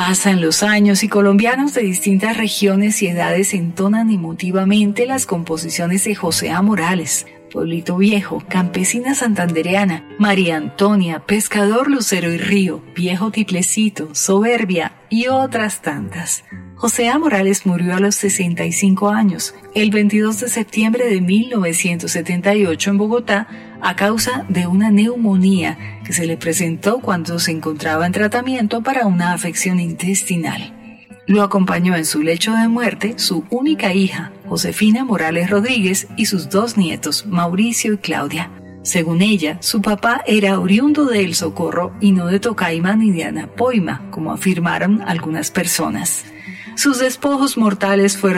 Pasan los años y colombianos de distintas regiones y edades entonan emotivamente las composiciones de José A. Morales, Pueblito Viejo, Campesina Santandereana, María Antonia, Pescador, Lucero y Río, Viejo Tiplecito, Soberbia y otras tantas. José A. Morales murió a los 65 años, el 22 de septiembre de 1978 en Bogotá, a causa de una neumonía que se le presentó cuando se encontraba en tratamiento para una afección intestinal. Lo acompañó en su lecho de muerte su única hija, Josefina Morales Rodríguez, y sus 2 nietos, Mauricio y Claudia. Según ella, su papá era oriundo de El Socorro y no de Tocaima ni de Anapoima, como afirmaron algunas personas. Sus despojos mortales fueron